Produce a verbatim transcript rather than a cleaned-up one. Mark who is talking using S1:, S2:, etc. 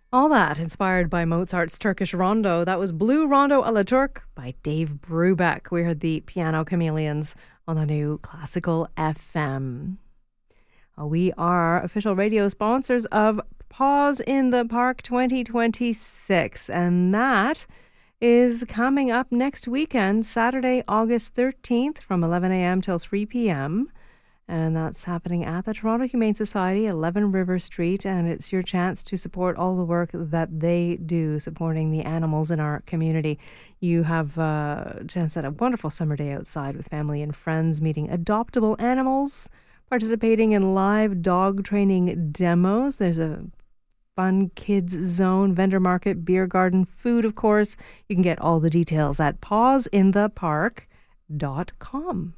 S1: All that inspired by Mozart's Turkish Rondo. That was Blue Rondo a la Turk by Dave Brubeck. We heard the Piano Chameleons on the new Classical F M. We are official radio sponsors of Paws in the Park twenty twenty-six, and that is coming up next weekend, Saturday, August thirteenth from eleven a.m. till three p.m. And that's happening at the Toronto Humane Society, eleven River Street. And it's your chance to support all the work that they do supporting the animals in our community. You have a chance at a wonderful summer day outside with family and friends, meeting adoptable animals, participating in live dog training demos. There's a fun kids zone, vendor market, beer garden, food, of course. You can get all the details at paws in the park dot com.